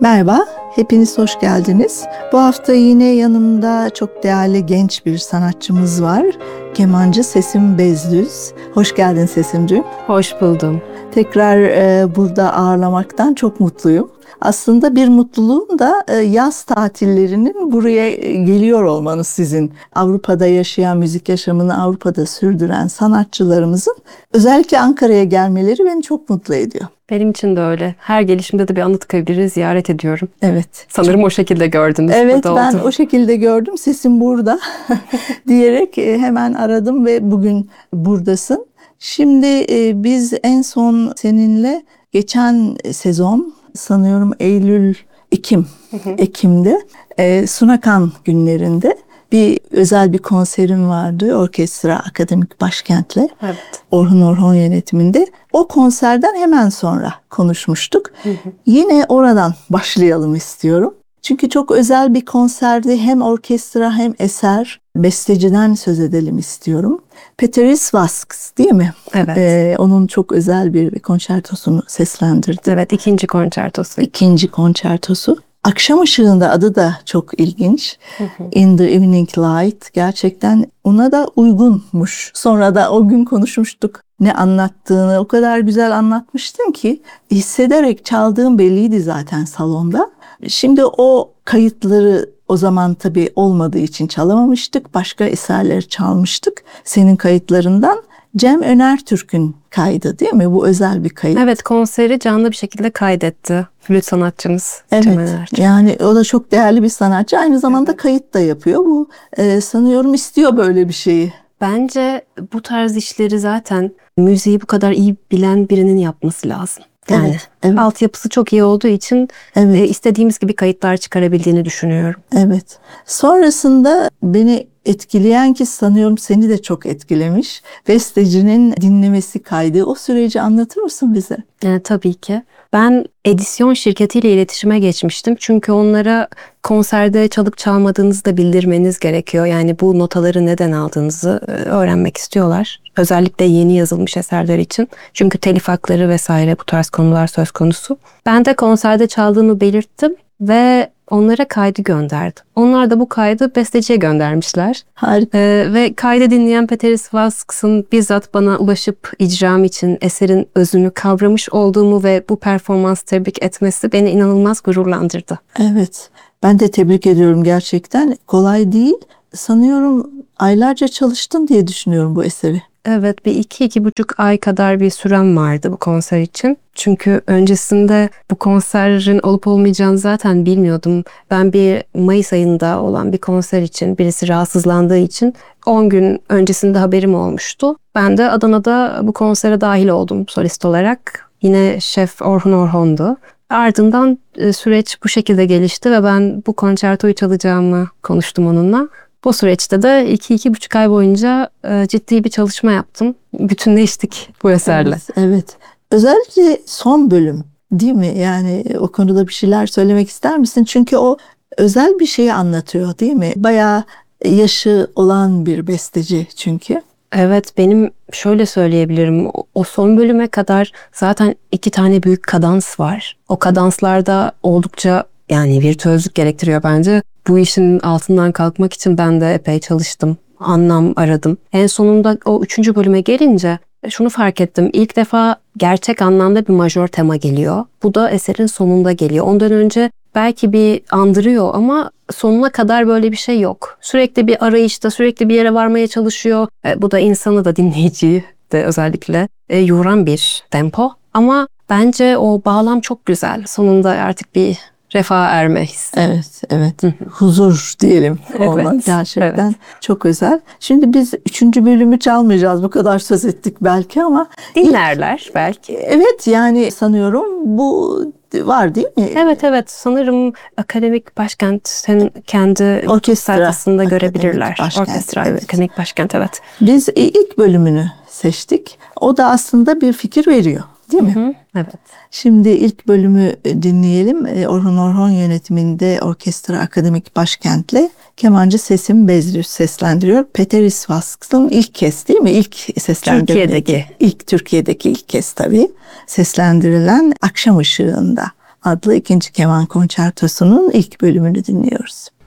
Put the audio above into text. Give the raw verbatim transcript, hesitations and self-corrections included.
Merhaba, hepiniz hoş geldiniz. Bu hafta yine yanımda çok değerli genç bir sanatçımız var. Kemancı Sesim Bezdüz. Hoş geldin Sesimciğim. Hoş buldum. Tekrar e, burada ağırlamaktan çok mutluyum. Aslında bir mutluluğum da e, yaz tatillerinin buraya e, geliyor olmanız sizin. Avrupa'da yaşayan, müzik yaşamını Avrupa'da sürdüren sanatçılarımızın özellikle Ankara'ya gelmeleri beni çok mutlu ediyor. Benim için de öyle. Her gelişimde de bir Anıtkabir'i ziyaret ediyorum. Evet. Sanırım o şekilde gördünüz. Evet, burada ben oldu. o şekilde gördüm. Sesim burada diyerek e, hemen aradım ve bugün buradasın. Şimdi e, biz en son seninle geçen sezon sanıyorum Eylül, Ekim, Ekim'de e, Sunakan günlerinde bir özel bir konserim vardı. Orkestra Akademik Başkent'le. Evet. Orhun Orhon yönetiminde. O konserden hemen sonra konuşmuştuk. Hı hı. Yine oradan başlayalım istiyorum. Çünkü çok özel bir konserdi. Hem orkestra hem eser. Besteciden söz edelim istiyorum. Peteris Vasks değil mi? Evet. Ee, onun çok özel bir konçertosunu seslendirdi. Evet, ikinci konçertosu. İkinci konçertosu. Akşam ışığında adı da çok ilginç. Hı hı. In the Evening Light. Gerçekten ona da uygunmuş. Sonra da o gün konuşmuştuk. Ne anlattığını o kadar güzel anlatmıştın ki hissederek çaldığım belliydi zaten salonda. Şimdi o kayıtları o zaman tabii olmadığı için çalamamıştık. Başka eserleri çalmıştık senin kayıtlarından. Cem Önertürk'ün kaydı değil mi? Bu özel bir kayıt. Evet, konseri canlı bir şekilde kaydetti. Flüt sanatçımız evet, Cem Önertürk. Yani o da çok değerli bir sanatçı. Aynı zamanda evet. kayıt da yapıyor. Bu e, sanıyorum istiyor böyle bir şeyi. Bence bu tarz işleri zaten müziği bu kadar iyi bilen birinin yapması lazım. Yani evet, evet. altyapısı çok iyi olduğu için evet. e, istediğimiz gibi kayıtlar çıkarabildiğini düşünüyorum. Evet. Sonrasında beni etkileyen ki sanıyorum seni de çok etkilemiş. Bestecinin dinlemesi kaydı. O süreci anlatır mısın bize? E, tabii ki. Ben edisyon şirketiyle iletişime geçmiştim. Çünkü onlara konserde çalıp çalmadığınızı da bildirmeniz gerekiyor. Yani bu notaları neden aldığınızı öğrenmek istiyorlar. Özellikle yeni yazılmış eserler için. Çünkü telif hakları vesaire bu tarz konular söz konusu. Ben de konserde çaldığımı belirttim ve onlara kaydı gönderdim. Onlar da bu kaydı besteciye göndermişler. Harika. Ee, ve kaydı dinleyen Peteris Vasks'ın bizzat bana ulaşıp icram için eserin özünü kavramış olduğumu ve bu performans tebrik etmesi beni inanılmaz gururlandırdı. Evet. Ben de tebrik ediyorum gerçekten. Kolay değil. Sanıyorum aylarca çalıştın diye düşünüyorum bu eseri. Evet, bir iki, iki buçuk ay kadar bir sürem vardı bu konser için. Çünkü öncesinde bu konserin olup olmayacağını zaten bilmiyordum. Ben bir Mayıs ayında olan bir konser için, birisi rahatsızlandığı için on gün öncesinde haberim olmuştu. Ben de Adana'da bu konsere dahil oldum solist olarak. Yine şef Orhun Orhon'du. Ardından süreç bu şekilde gelişti ve ben bu konçertoyu çalacağımı konuştum onunla. Bu süreçte de iki, iki buçuk ay boyunca e, ciddi bir çalışma yaptım. Bütünleştik bu eserle. Evet, evet. Özellikle son bölüm değil mi? Yani o konuda bir şeyler söylemek ister misin? Çünkü o özel bir şeyi anlatıyor değil mi? Bayağı yaşı olan bir besteci çünkü. Evet, benim şöyle söyleyebilirim. O son bölüme kadar zaten iki tane büyük kadans var. O kadanslarda oldukça yani virtüözlük gerektiriyor bence. Bu işin altından kalkmak için ben de epey çalıştım. Anlam aradım. En sonunda o üçüncü bölüme gelince şunu fark ettim. İlk defa gerçek anlamda bir majör tema geliyor. Bu da eserin sonunda geliyor. Ondan önce belki bir andırıyor ama sonuna kadar böyle bir şey yok. Sürekli bir arayışta, sürekli bir yere varmaya çalışıyor. E, bu da insanı da dinleyiciyi de özellikle e, yoran bir tempo. Ama bence o bağlam çok güzel. Sonunda artık bir refaha erme hissi. Evet, evet. Huzur diyelim. Evet, olmak gerçekten evet. çok özel. Şimdi biz üçüncü bölümü çalmayacağız. Bu kadar söz ettik belki ama. Dinlerler ilk, belki. Evet, yani sanıyorum bu var değil mi? Evet, evet. Sanırım Akademik Başkent'in kendi orkestra sayfasında görebilirler. Başkent, Orkestra, evet. Akademik Başkent, evet. Biz ilk bölümünü seçtik. O da aslında bir fikir veriyor. Değil mi? Hı hı, evet. Şimdi ilk bölümü dinleyelim. Orhun Orhon yönetiminde Orkestra Akademik Başkent'le kemancı Sesim Bezdüz seslendiriyor. Peteris Vasks'ın ilk kez değil mi? İlk seslendirme. Türkiye'deki. İlk Türkiye'deki ilk kez tabii seslendirilen Akşam Işığında adlı ikinci keman konçertosunun ilk bölümünü dinliyoruz.